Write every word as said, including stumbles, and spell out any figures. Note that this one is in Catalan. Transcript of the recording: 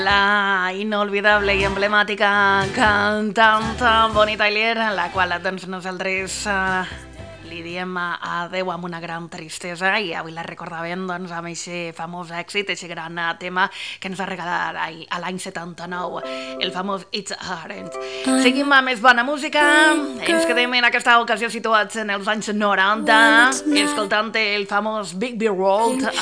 La inolvidable i emblemàtica cantanta Bonnie Tyler, la qual doncs, nosaltres uh, li diem adeu amb una gran tristesa i avui la recordàvem doncs, amb aquest famós èxit, aquest gran tema que ens va regalar a l'any setanta-nou, el famós It's Hard. Seguim amb més bona música, ens quedem en aquesta ocasió situats en els anys noranta, escoltant el famós Big Big World